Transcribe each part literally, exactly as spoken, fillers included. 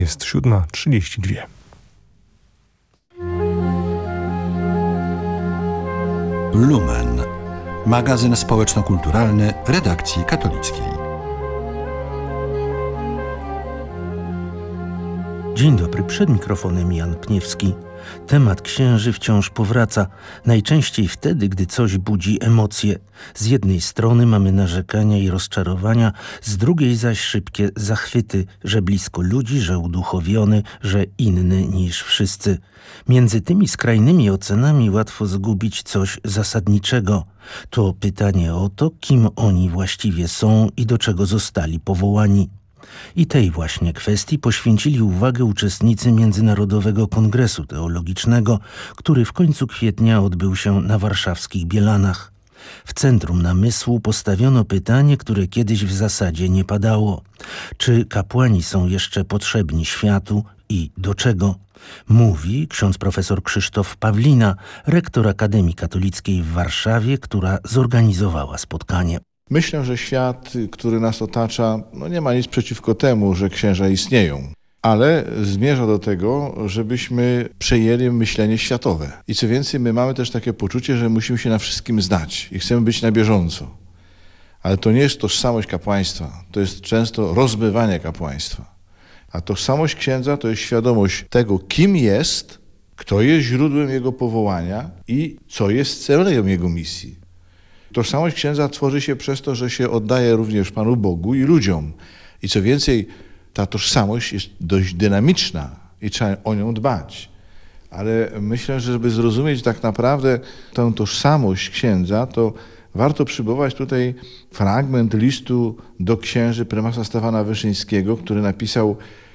Jest siódma trzydzieści dwa. Lumen. Magazyn społeczno-kulturalny redakcji katolickiej. Dzień dobry, przed mikrofonem Jan Pniewski. Temat księży wciąż powraca, najczęściej wtedy, gdy coś budzi emocje. Z jednej strony mamy narzekania i rozczarowania, z drugiej zaś szybkie zachwyty, że blisko ludzi, że uduchowiony, że inny niż wszyscy. Między tymi skrajnymi ocenami łatwo zgubić coś zasadniczego. To pytanie o to, kim oni właściwie są i do czego zostali powołani. I tej właśnie kwestii poświęcili uwagę uczestnicy Międzynarodowego Kongresu Teologicznego, który w końcu kwietnia odbył się na warszawskich Bielanach. W centrum namysłu postawiono pytanie, które kiedyś w zasadzie nie padało. Czy kapłani są jeszcze potrzebni światu i do czego? Mówi ksiądz profesor Krzysztof Pawlina, rektor Akademii Katolickiej w Warszawie, która zorganizowała spotkanie. Myślę, że świat, który nas otacza, no nie ma nic przeciwko temu, że księża istnieją, ale zmierza do tego, żebyśmy przejęli myślenie światowe. I co więcej, my mamy też takie poczucie, że musimy się na wszystkim znać i chcemy być na bieżąco. Ale to nie jest tożsamość kapłaństwa, to jest często rozmywanie kapłaństwa. A tożsamość księdza to jest świadomość tego, kim jest, kto jest źródłem jego powołania i co jest celem jego misji. Tożsamość księdza tworzy się przez to, że się oddaje również Panu Bogu i ludziom. I co więcej, ta tożsamość jest dość dynamiczna i trzeba o nią dbać. Ale myślę, że żeby zrozumieć tak naprawdę tę tożsamość księdza, to warto przywołać tutaj fragment listu do księży prymasa Stefana Wyszyńskiego, który napisał: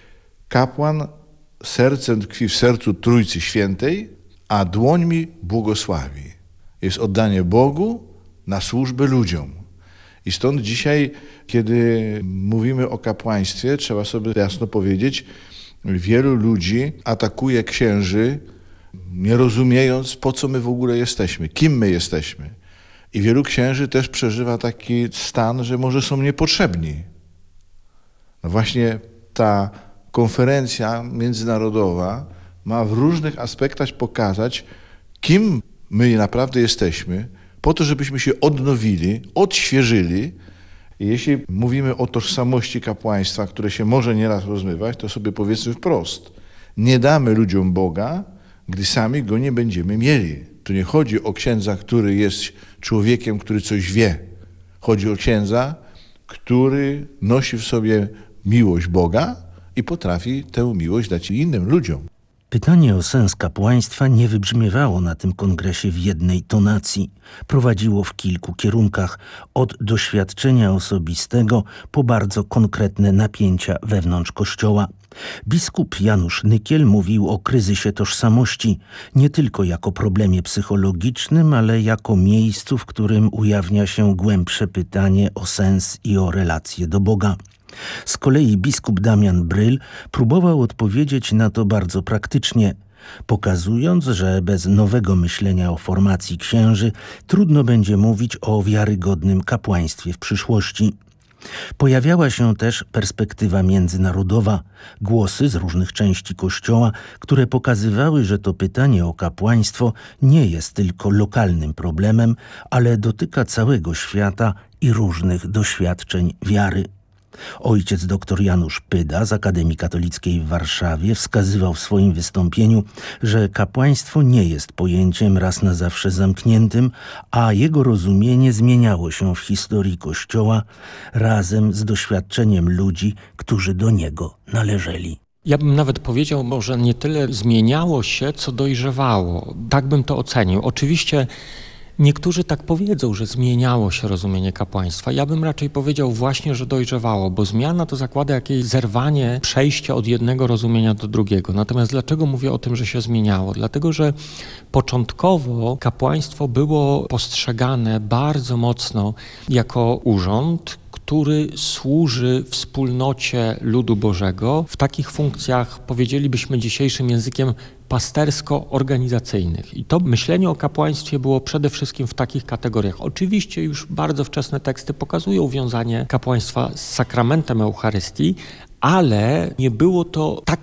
kapłan sercem tkwi w sercu Trójcy Świętej, a dłońmi błogosławi. Jest oddanie Bogu na służbę ludziom. I stąd dzisiaj, kiedy mówimy o kapłaństwie, trzeba sobie jasno powiedzieć, wielu ludzi atakuje księży, nie rozumiejąc, po co my w ogóle jesteśmy, kim my jesteśmy. I wielu księży też przeżywa taki stan, że może są niepotrzebni. No właśnie ta konferencja międzynarodowa ma w różnych aspektach pokazać, kim my naprawdę jesteśmy, po to, żebyśmy się odnowili, odświeżyli. I jeśli mówimy o tożsamości kapłaństwa, które się może nieraz rozmywać, to sobie powiedzmy wprost: nie damy ludziom Boga, gdy sami Go nie będziemy mieli. Tu nie chodzi o księdza, który jest człowiekiem, który coś wie. Chodzi o księdza, który nosi w sobie miłość Boga i potrafi tę miłość dać innym ludziom. Pytanie o sens kapłaństwa nie wybrzmiewało na tym kongresie w jednej tonacji. Prowadziło w kilku kierunkach, od doświadczenia osobistego po bardzo konkretne napięcia wewnątrz Kościoła. Biskup Janusz Nykiel mówił o kryzysie tożsamości, nie tylko jako problemie psychologicznym, ale jako miejscu, w którym ujawnia się głębsze pytanie o sens i o relacje do Boga. Z kolei biskup Damian Bryl próbował odpowiedzieć na to bardzo praktycznie, pokazując, że bez nowego myślenia o formacji księży trudno będzie mówić o wiarygodnym kapłaństwie w przyszłości. Pojawiała się też perspektywa międzynarodowa, głosy z różnych części Kościoła, które pokazywały, że to pytanie o kapłaństwo nie jest tylko lokalnym problemem, ale dotyka całego świata i różnych doświadczeń wiary. Ojciec dr Janusz Pyda z Akademii Katolickiej w Warszawie wskazywał w swoim wystąpieniu, że kapłaństwo nie jest pojęciem raz na zawsze zamkniętym, a jego rozumienie zmieniało się w historii Kościoła razem z doświadczeniem ludzi, którzy do niego należeli. Ja bym nawet powiedział, może nie tyle zmieniało się, co dojrzewało. Tak bym to ocenił. Oczywiście niektórzy tak powiedzą, że zmieniało się rozumienie kapłaństwa. Ja bym raczej powiedział właśnie, że dojrzewało, bo zmiana to zakłada jakieś zerwanie, przejście od jednego rozumienia do drugiego. Natomiast dlaczego mówię o tym, że się zmieniało? Dlatego, że początkowo kapłaństwo było postrzegane bardzo mocno jako urząd, który służy wspólnocie ludu Bożego w takich funkcjach, powiedzielibyśmy dzisiejszym językiem, pastersko-organizacyjnych. I to myślenie o kapłaństwie było przede wszystkim w takich kategoriach. Oczywiście już bardzo wczesne teksty pokazują wiązanie kapłaństwa z sakramentem Eucharystii, ale nie było to tak